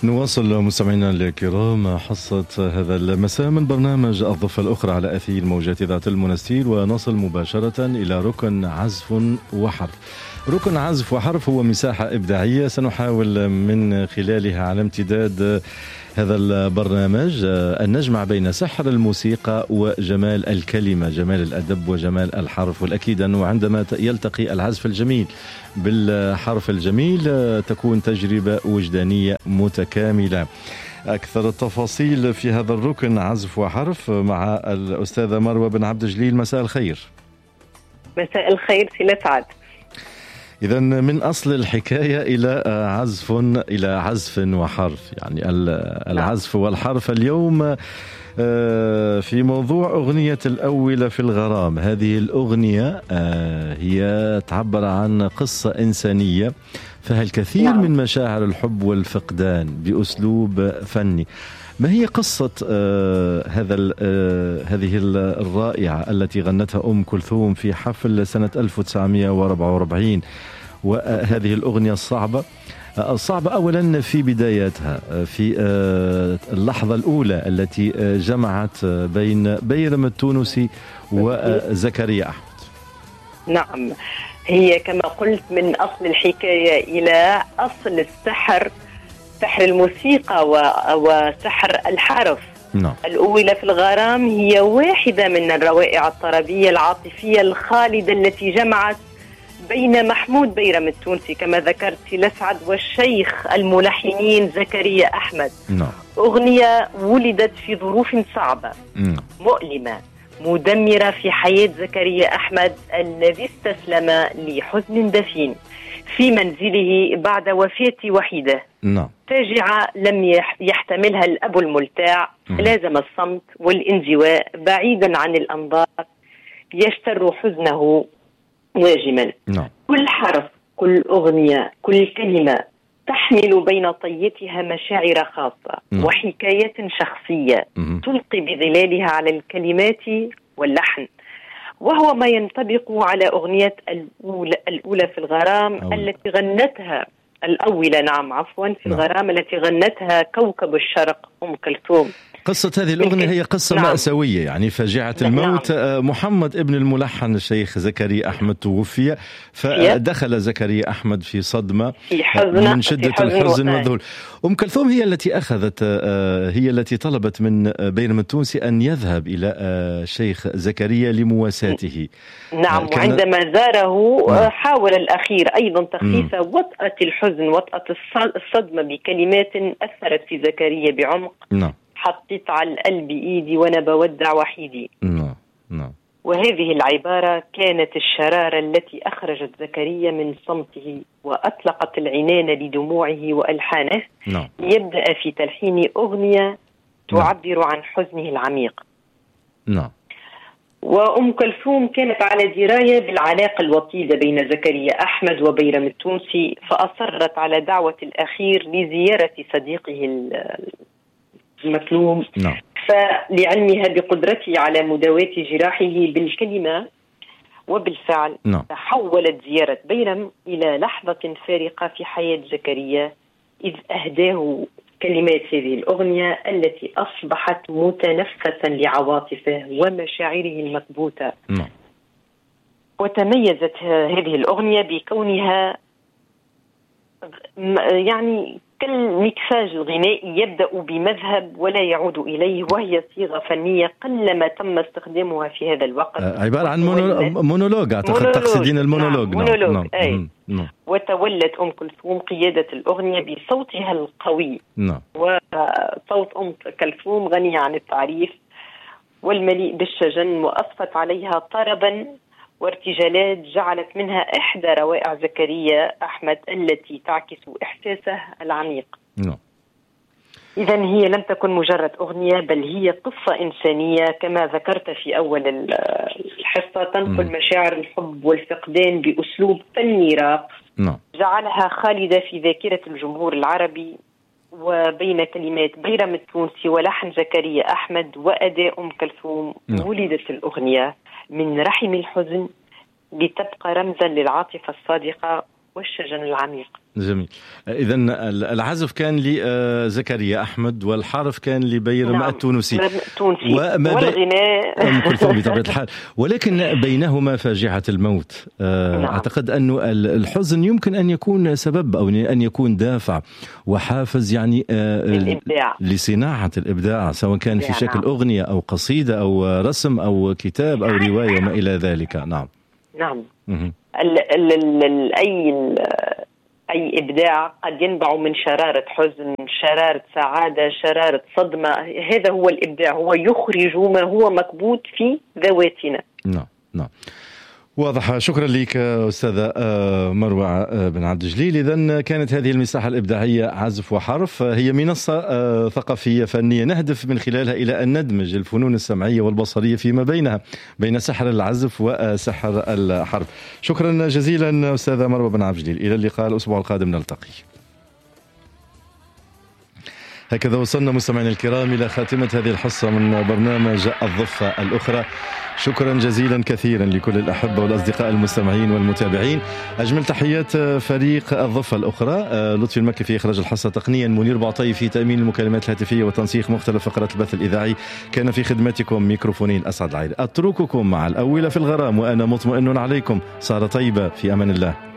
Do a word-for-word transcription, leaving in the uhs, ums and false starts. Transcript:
نواصل مستمعينا الكرام حصة هذا المساء من برنامج الضفة الأخرى على أثير موجات ذات المنستير، ونصل مباشرة إلى ركن عزف وحرف. ركن عزف وحرف هو مساحة إبداعية سنحاول من خلالها على امتداد هذا البرنامج أن نجمع بين سحر الموسيقى وجمال الكلمة، جمال الأدب وجمال الحرف. والأكيد أنه عندما يلتقي العزف الجميل بالحرف الجميل تكون تجربة وجدانية متكاملة. أكثر التفاصيل في هذا الركن عزف وحرف مع الأستاذة مروة بن عبد الجليل. مساء الخير. مساء الخير سي سعد. إذا من أصل الحكاية إلى عزف إلى عزف وحرف، يعني العزف والحرف. اليوم في موضوع أغنية الأولى في الغرام. هذه الأغنية هي تعبر عن قصة إنسانية فيها الكثير من مشاعر الحب والفقدان بأسلوب فني. ما هي قصة آه هذا آه هذه الرائعة التي غنتها أم كلثوم في حفل سنة ألف وتسعمائة وأربعة وأربعين، وهذه الأغنية الصعبة الصعبة أولا في بداياتها، في آه اللحظة الأولى التي آه جمعت بين بيرم التونسي وزكريا أحمد. نعم، هي كما قلت من أصل الحكاية إلى أصل السحر، سحر الموسيقى وسحر الحرف. نعم. الأولى في الغرام هي واحدة من الروائع الطربية العاطفية الخالدة التي جمعت بين محمود بيرم التونسي كما ذكرت لسعد والشيخ الملحنين زكريا أحمد. نعم. أغنية ولدت في ظروف صعبة، نعم. مؤلمة، مدمرة في حياة زكريا أحمد الذي استسلم لحزن دفين في منزله بعد وفاة وحيده. نعم. فاجعة لم يحتملها الأب الملتاع، لازم الصمت والانزواء بعيدا عن الأنظار، يشتر حزنه واجما. نعم. كل حرف، كل أغنية، كل كلمة تحمل بين طيتها مشاعر خاصة نعم. وحكاية شخصية مم. تلقي بظلالها على الكلمات واللحن، وهو ما ينطبق على أغنية الأولى, الأولى في الغرام أول. التي غنتها الأولى نعم عفوا في نعم. الغرام التي غنتها كوكب الشرق أم كلثوم. قصة هذه الأغنية هي قصة نعم. مأساوية، يعني فاجعة الموت. نعم. محمد ابن الملحن الشيخ زكريا أحمد توفي، فدخل زكريا أحمد في صدمة في حزن من شدة في حزن الحزن والذهول. أم كلثوم هي التي أخذت هي التي طلبت من بيرم التونسي أن يذهب إلى الشيخ زكريا لمواساته. نعم. كان... وعندما زاره نعم. حاول الأخير أيضا تخفيف وطأة الحزن، وطأة الصدمة بكلمات أثرت في زكريا بعمق. نعم. حطيت على القلب إيدي وأنا بودع وحيدي. نعم. نعم. وهذه العبارة كانت الشرارة التي أخرجت زكريا من صمته وأطلقت العنان لدموعه وألحانه. نعم. ليبدأ في تلحين أغنية تعبر عن حزنه العميق. نعم. وأم كلثوم كانت على دراية بالعلاقة الوطيدة بين زكريا أحمد وبيرم التونسي، فأصرت على دعوة الأخير لزيارة صديقه المكلوم. نعم. فلعلمها بقدرته على مداواة جراحه بالكلمة وبالفعل نعم. تحولت زيارة بيرم إلى لحظة فارقة في حياة زكريا، إذ أهداه كلمات هذه الأغنية التي أصبحت متنفسا لعواطفه ومشاعره المكبوتة. نعم. وتميزت هذه الأغنية بكونها يعني كالمكساج الغنائي يبدأ بمذهب ولا يعود إليه، وهي صيغة فنية قلما تم استخدامها في هذا الوقت. عبارة عن مونولوج، أعتقد تقصدين المونولوج. نعم. مونولوج. نعم. أي. نعم. وتولت أم كلثوم قيادة الأغنية بصوتها القوي. نعم. وصوت أم كلثوم غني عن التعريف والمليء بالشجن، وأضفت عليها طربا وارتجالات جعلت منها إحدى روائع زكريا أحمد التي تعكس إحساسه العميق. نعم. إذن هي لم تكن مجرد أغنية، بل هي قصة إنسانية كما ذكرت في أول الحصة، تنقل مشاعر الحب والفقدان بأسلوب فني راق. نعم. جعلها خالدة في ذاكرة الجمهور العربي. وبين كلمات بيرم التونسي ولحن زكريا أحمد وأداء أم كلثوم نعم. ولدت الأغنية من رحم الحزن لتبقى رمزا للعاطفة الصادقة والشجن العميق. جميل. إذا العزف كان لزكريا أحمد والحرف كان لبيرم نعم. التونسي التونسي والغناء أم كلثوم بطبيعة الحال. ولكن بينهما فاجعة الموت. نعم. أعتقد أن الحزن يمكن أن يكون سبب أو أن يكون دافع وحافز يعني الإبداع. لصناعة الإبداع، سواء كان في شكل نعم. أغنية أو قصيدة أو رسم أو كتاب أو رواية وما إلى ذلك. نعم نعم. ال ال ال أي ال أي إبداع قد ينبع من شرارة حزن، شرارة سعادة، شرارة صدمة. هذا هو الإبداع، هو يخرج ما هو مكبوت في ذواتنا. نعم نعم واضح. شكرا لك أستاذة مروة بن عبد الجليل. إذن كانت هذه المساحة الإبداعية عزف وحرف هي منصة ثقافية فنية نهدف من خلالها إلى أن ندمج الفنون السمعية والبصرية فيما بينها، بين سحر العزف وسحر الحرف. شكرا جزيلا أستاذة مروة بن عبد الجليل. إلى اللقاء الأسبوع القادم نلتقي. هكذا وصلنا مستمعينا الكرام إلى خاتمة هذه الحصة من برنامج الضفة الأخرى. شكرا جزيلا كثيرا لكل الأحبة والأصدقاء المستمعين والمتابعين. أجمل تحيات فريق الضفة الأخرى، لطفي المكي في إخراج الحصة، تقنيا منير بعطي في تأمين المكالمات الهاتفية وتنسيق مختلف فقرات البث الإذاعي، كان في خدمتكم ميكروفونين أسعد العيد. أترككم مع الأولى في الغرام وأنا مطمئن عليكم. سهرة طيبة في أمان الله.